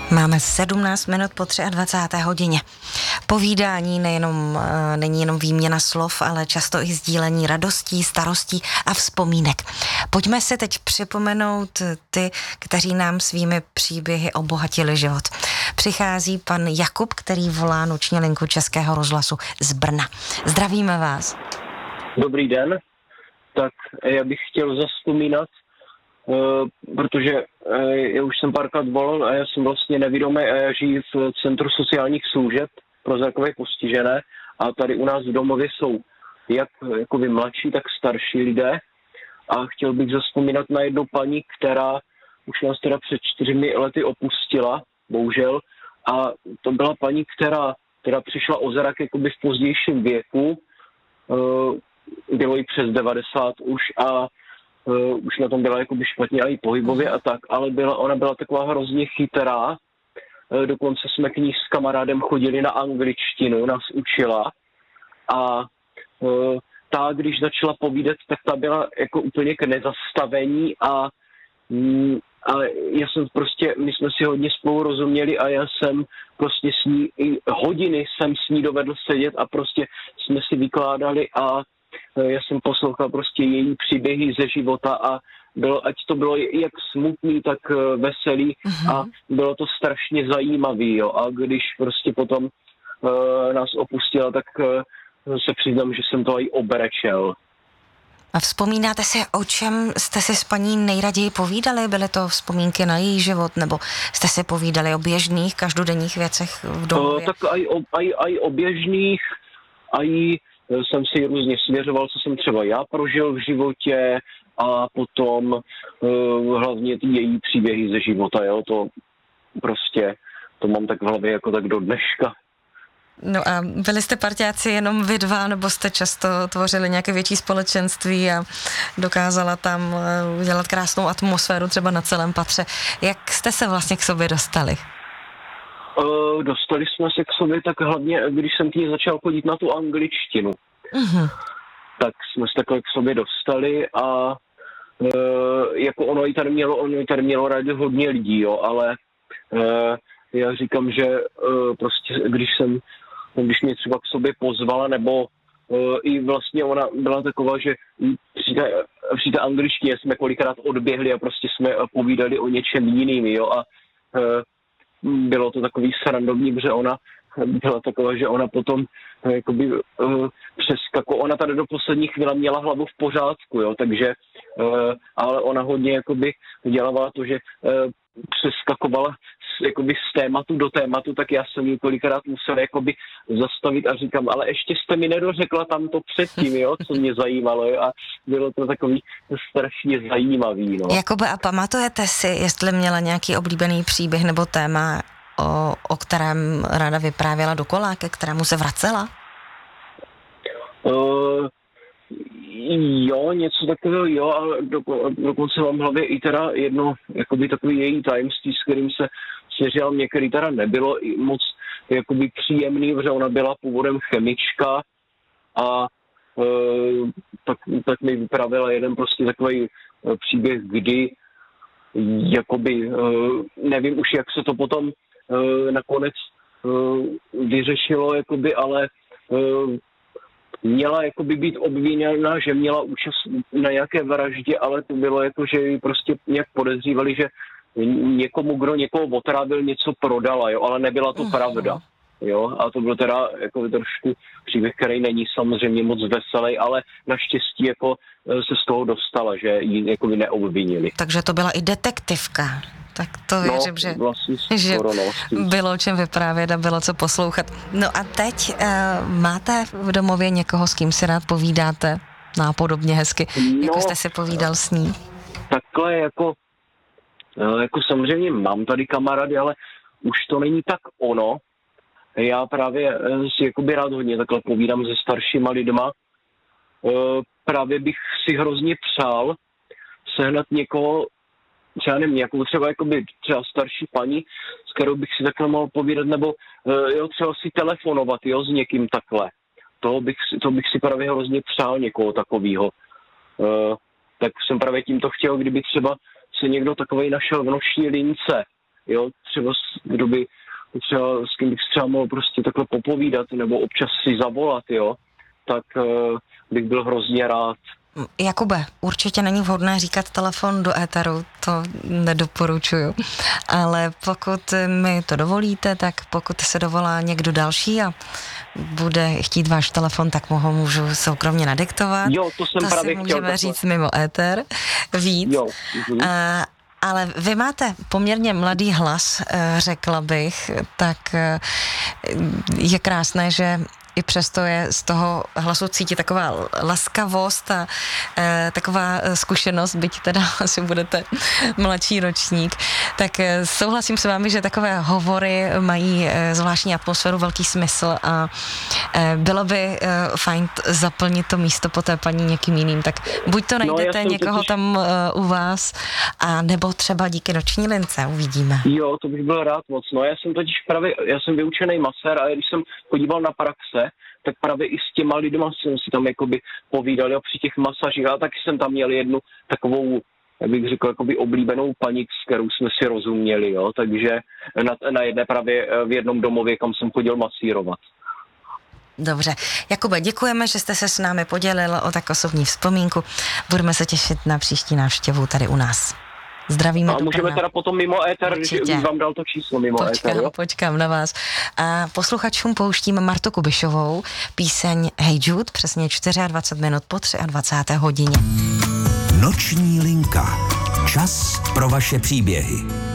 Máme 17 minut po 23. hodině. Povídání není jenom výměna slov, ale často i sdílení radostí, starostí a vzpomínek. Pojďme si teď připomenout ty, kteří nám svými příběhy obohatili život. Přichází pan Jakub, který volá noční linku Českého rozhlasu z Brna. Zdravíme vás. Dobrý den. Tak já bych chtěl zavzpomínat, protože já už jsem párkrát volal a já jsem vlastně nevědomý a já žiju v Centru sociálních služeb pro zrakově postižené a tady u nás v domově jsou jak jakoby mladší, tak starší lidé a chtěl bych zavzpomínat na jednu paní, která už nás teda před 4 lety opustila, bohužel, a to byla paní, která přišla o zrak jakoby v pozdějším věku, bylo jí přes 90 už a už na tom byla jakoby špatně a i pohybově a tak, ale ona byla taková hrozně chytrá. Dokonce jsme k ní s kamarádem chodili na angličtinu, nás učila a ta, když začala povídat, tak ta byla jako úplně k nezastavení a já jsem prostě, my jsme si hodně spolu rozuměli a já jsem prostě s ní, hodiny jsem s ní dovedl sedět a prostě jsme si vykládali a já jsem poslouchal prostě její příběhy ze života a ať to bylo jak smutný, tak veselý a bylo to strašně zajímavý, jo. A když prostě potom nás opustila, tak se přiznám, že jsem to i obrečel. A vzpomínáte si, o čem jste si s paní nejraději povídali? Byly to vzpomínky na její život, nebo jste si povídali o běžných, každodenních věcech v domově? Tak aj o běžných, aj jsem si různě svěřoval, co jsem třeba já prožil v životě a potom hlavně její příběhy ze života, jo, to prostě, to mám tak v hlavě jako tak do dneška. No a byli jste parťáci jenom vy dva, nebo jste často tvořili nějaké větší společenství a dokázala tam udělat krásnou atmosféru třeba na celém patře? Jak jste se vlastně k sobě dostali? Dostali jsme se k sobě tak hlavně, když jsem k ní začal chodit na tu angličtinu. Tak jsme se takhle k sobě dostali a jako ono i tady mělo rádi hodně lidí, jo, ale já říkám, že prostě když mě třeba k sobě pozvala, nebo i vlastně ona byla taková, že při té angličtině jsme kolikrát odběhli a prostě jsme povídali o něčem jiným, jo, a bylo to takový srandovní, protože ona byla taková, že ona potom jakoby ona tady do poslední chvíle měla hlavu v pořádku, jo, takže ale ona hodně jakoby dělala to, že přeskakovala jakoby z tématu do tématu, tak já jsem ji kolikrát musel jakoby zastavit a říkám, ale ještě jste mi nedořekla tam to předtím, jo, co mě zajímalo, jo, a bylo to takový strašně zajímavý, no. Jakoby a pamatujete si, jestli měla nějaký oblíbený příběh nebo téma, o kterém ráda vyprávěla dokola, ke kterému se vracela? Jo, něco takového, jo, ale dokonce mám v hlavě i teda jedno, jakoby takový její tajemství, s kterým se svěřila mě, který teda nebylo moc jakoby příjemný, protože ona byla původem chemička a tak mi vyprávěla jeden prostě takový příběh, kdy jakoby, nevím už, jak se to potom nakonec vyřešilo, jakoby, ale měla jakoby být obviněna, že měla účast na nějaké vraždě, ale to bylo jako, že ji prostě nějak podezřívali, že někomu, kdo někoho otrávil, něco prodala, jo, ale nebyla to pravda. Jo, a to byl teda jako trošku příběh, který není samozřejmě moc veselý, ale naštěstí jako se z toho dostala, že ji jako neobvinili. Takže to byla i detektivka. Tak to věřím, že, vlastně že bylo o čem vyprávět a bylo co poslouchat. No a teď máte v domově někoho, s kým si rád povídáte? Nápodobně hezky, jako jste si povídal s ní. Takhle jako samozřejmě mám tady kamarády, ale už to není tak ono. Já právě si jakoby rád hodně takhle povídám se staršíma lidma. Právě bych si hrozně přál sehnat někoho, třeba nevím, nějakou třeba starší paní, s kterou bych si takhle mohl povídat, nebo jo, třeba si telefonovat, jo, s někým takhle. To bych si právě hrozně přál někoho takového. Tak jsem právě tímto chtěl, kdyby třeba se někdo takovej našel v noční lince, jo, třeba s kým bych třeba mohl prostě takhle popovídat, nebo občas si zavolat, jo, tak bych byl hrozně rád. Jakube, určitě není vhodné říkat telefon do éteru, to nedoporučuju, ale pokud mi to dovolíte, tak pokud se dovolá někdo další a bude chtít váš telefon, tak mu ho můžu soukromně nadiktovat. Jo, to jsem právě chtěl. To si můžeme říct mimo éter víc. Jo. Ale vy máte poměrně mladý hlas, řekla bych, tak je krásné, že i přesto je z toho hlasu cítit taková laskavost a taková zkušenost, byť teda asi budete mladší ročník, tak souhlasím s vámi, že takové hovory mají zvláštní atmosféru, velký smysl a bylo by fajn zaplnit to místo po té paní někým jiným, tak buď to najdete někoho tam u vás, a nebo třeba díky noční lince, uvidíme. Jo, to bych byl rád moc. No, já jsem vyučený masér a když jsem podíval na praxe, tak právě i s těma lidma jsem si tam jakoby povídal, jo, při těch masažích, a taky jsem tam měl jednu takovou, jak bych řekl, jakoby oblíbenou paní, s kterou jsme si rozuměli, jo, takže na jedné právě v jednom domově, kam jsem chodil masírovat. Dobře. Jakube, děkujeme, že jste se s námi podělil o tak osobní vzpomínku. Budeme se těšit na příští návštěvu tady u nás. Zdravíme. A můžeme teda potom mimo éter, že bych vám dal to číslo mimo éter, jo? Počkám na vás. A posluchačům pouštím Martu Kubišovou, píseň Hey Jude, přesně 24 minut po 23. hodině. Noční linka. Čas pro vaše příběhy.